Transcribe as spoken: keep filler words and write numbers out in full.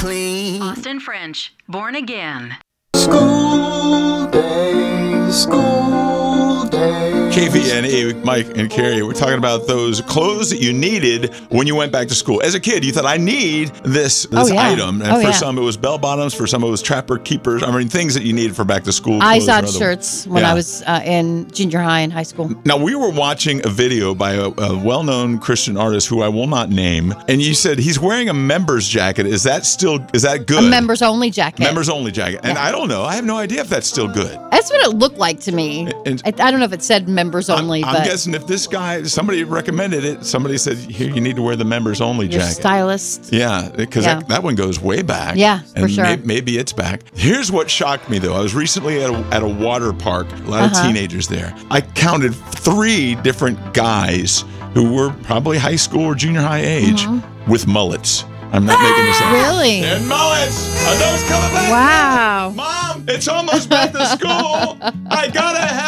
clean. Austin French, Born Again. School days, school days. K V N E, Mike and Carrie, we're talking about those clothes that you needed when you went back to school. As a kid, you thought, I need this this Oh, yeah. item. And Oh, for yeah. some, it was bell bottoms. For some, it was trapper keepers. I mean, things that you needed for back to school. I clothes or Izod other- shirts when Yeah. I was uh, in junior high and high school. Now, we were watching a video by a, a well-known Christian artist who I will not name, and you said he's wearing a members jacket. Is that still, is that good? A members only jacket. Members only jacket. And Yeah. I don't know. I have no idea if that's still good. That's what it looked like to me. And- I, I don't know if it said members only, I'm, but I'm guessing if this guy, somebody recommended it, somebody said, here, you need to wear the members only your jacket. stylist. Yeah, because Yeah. that, that one goes way back. Yeah, for and sure. may- maybe it's back. Here's what shocked me, though. I was recently at a, at a water park, a lot Uh-huh. of teenagers there. I counted three different guys who were probably high school or junior high age with mullets. I'm not making this up. Mm-hmm. Really? And mullets! Are those coming back? Wow. Mom, it's almost back to school. I gotta